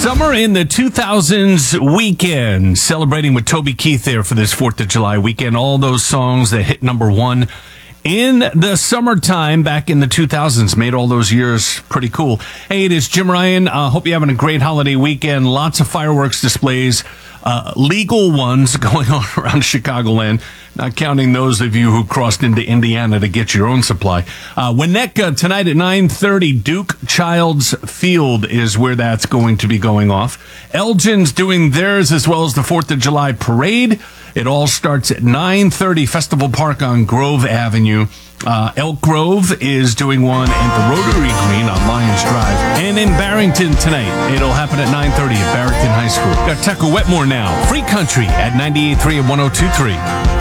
Summer in the 2000s weekend, celebrating with Toby Keith there for this 4th of July weekend. All those songs that hit number one in the summertime back in the 2000s made all those years pretty cool. Hey, it is Jim Ryan. Hope you're having a great holiday weekend. Lots of fireworks displays, legal ones going on around Chicagoland, not counting those of you who crossed into Indiana to get your own supply. Winnetka tonight at 9:30, Duke Childs Field is where that's going to be going off. Elgin's doing theirs as well as the 4th of July parade. It all starts at 9:30, Festival Park on Grove Avenue. Elk Grove is doing one at the Rotary Green on Lions Drive. And in Barrington tonight, it'll happen at 9:30 at Barrington High School. Got Tucker Wetmore now. Free Country at 98.3 and 102.3.